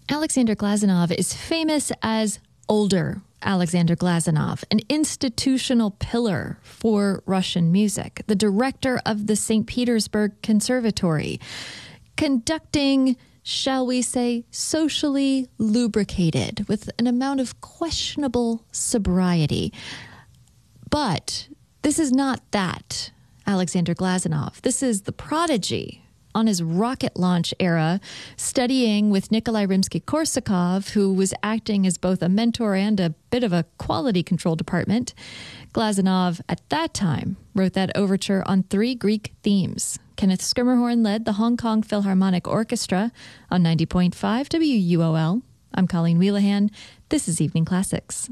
Alexander Glazunov is famous as older Alexander Glazunov, an institutional pillar for Russian music, the director of the St. Petersburg Conservatory, conducting, shall we say, socially lubricated with an amount of questionable sobriety. But this is not that Alexander Glazunov. This is the prodigy on his rocket launch era, studying with Nikolai Rimsky-Korsakov, who was acting as both a mentor and a bit of a quality control department. Glazunov, at that time, wrote that overture on 3 Greek themes. Kenneth Schermerhorn led the Hong Kong Philharmonic Orchestra on 90.5 WUOL. I'm Colleen Wheelahan. This is Evening Classics.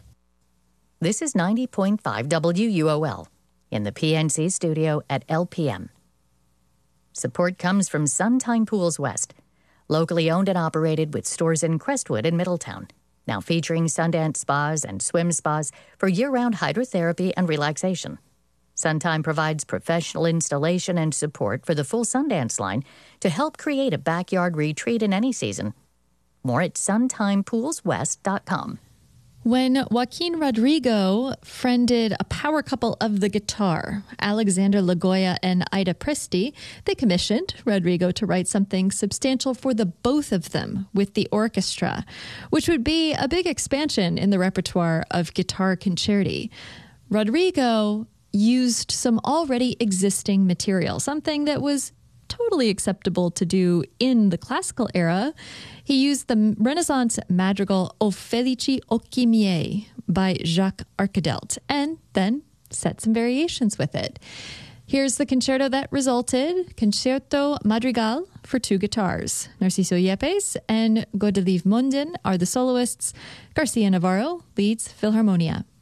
This is 90.5 WUOL in the PNC studio at LPM. Support comes from Suntime Pools West, locally owned and operated with stores in Crestwood and Middletown, now featuring Sundance spas and swim spas for year-round hydrotherapy and relaxation. Suntime provides professional installation and support for the full Sundance line to help create a backyard retreat in any season. More at suntimepoolswest.com. When Joaquin Rodrigo friended a power couple of the guitar, Alexander Lagoya and Ida Presti, they commissioned Rodrigo to write something substantial for the both of them with the orchestra, which would be a big expansion in the repertoire of guitar concerti. Rodrigo used some already existing material, something that was totally acceptable to do in the classical era. He used the Renaissance madrigal O Felici Occhi Miei by Jacques Arcadelt, and then set some variations with it. Here's the concerto that resulted, Concerto Madrigal for 2 guitars. Narciso Yepes and Godelieve Mondin are the soloists. Garcia Navarro leads Philharmonia.